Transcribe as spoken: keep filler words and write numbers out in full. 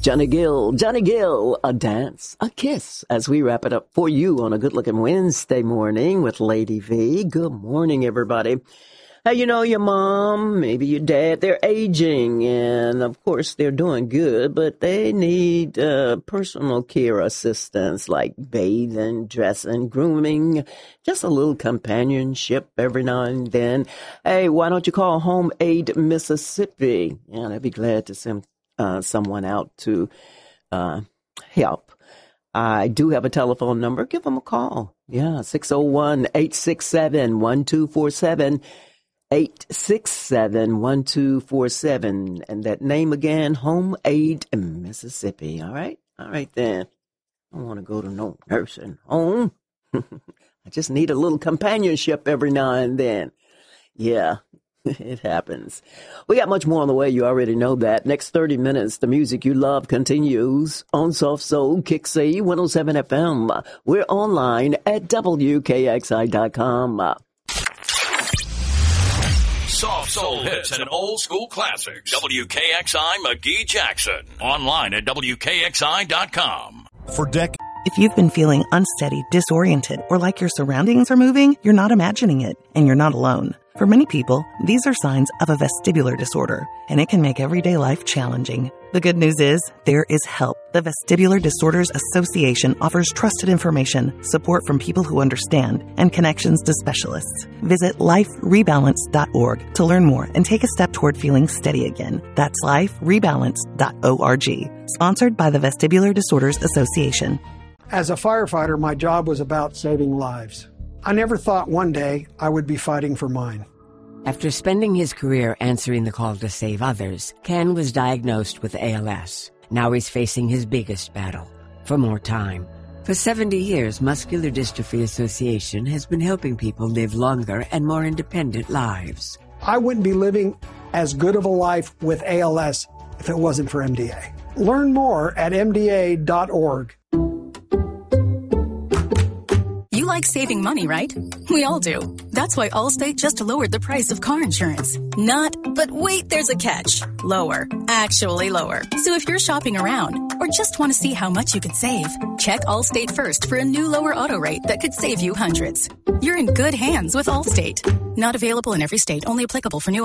Johnny Gill, Johnny Gill, a dance, a kiss, as we wrap it up for you on a good-looking Wednesday morning with Lady V. Good morning, everybody. Hey, you know, your mom, maybe your dad, they're aging, and of course they're doing good, but they need uh, personal care assistance like bathing, dressing, grooming, just a little companionship every now and then. Hey, why don't you call Home Aid Mississippi? Yeah, they'd be glad to send uh, someone out to uh, help. I do have a telephone number. Give them a call. Yeah, six oh one, eight six seven, one two four seven. eight six seven, one two four seven. And that name again, Home Aid Mississippi. All right? All right, then. I don't want to go to no nursing home. I just need a little companionship every now and then. Yeah, it happens. We got much more on the way. You already know that. Next thirty minutes, the music you love continues on Soft Soul, Kick C, one oh seven F M. We're online at W K X I dot com. Soft soul hits and old school classics. W K X I McGee Jackson. Online at W K X I dot com. For decades. If you've been feeling unsteady, disoriented, or like your surroundings are moving, you're not imagining it, and you're not alone. For many people, these are signs of a vestibular disorder, and it can make everyday life challenging. The good news is, there is help. The Vestibular Disorders Association offers trusted information, support from people who understand, and connections to specialists. Visit life rebalance dot org to learn more and take a step toward feeling steady again. That's life rebalance dot org. Sponsored by the Vestibular Disorders Association. As a firefighter, my job was about saving lives. I never thought one day I would be fighting for mine. After spending his career answering the call to save others, Ken was diagnosed with A L S. Now he's facing his biggest battle, for more time. For seventy years, Muscular Dystrophy Association has been helping people live longer and more independent lives. I wouldn't be living as good of a life with A L S if it wasn't for M D A. Learn more at M D A dot org. You like saving money, right? We all do. That's why Allstate just lowered the price of car insurance. Not, but wait, there's a catch. Lower. Actually lower. So if you're shopping around or just want to see how much you could save, check Allstate first for a new lower auto rate that could save you hundreds. You're in good hands with Allstate. Not available in every state, only applicable for new